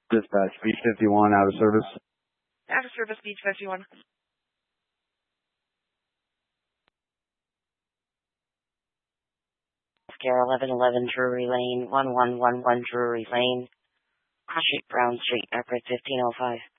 Dispatch, Beach 51 out of service. Out of service, Beach 51. Scare 1111 Drury Lane, 1111 Drury Lane, Cross Street, Brown Street, Airport 1505.